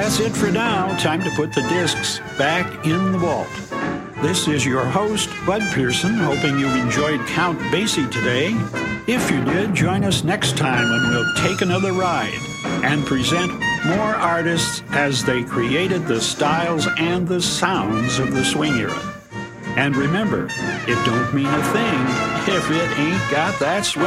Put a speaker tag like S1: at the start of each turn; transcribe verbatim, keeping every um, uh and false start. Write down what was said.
S1: that's it for now. Time to put the discs back in the vault. This is your host, Bud Pearson, hoping you enjoyed Count Basie today. If you did, join us next time when we'll take another ride and present more artists as they created the styles and the sounds of the swing era. And remember, it don't mean a thing if it ain't got that swing.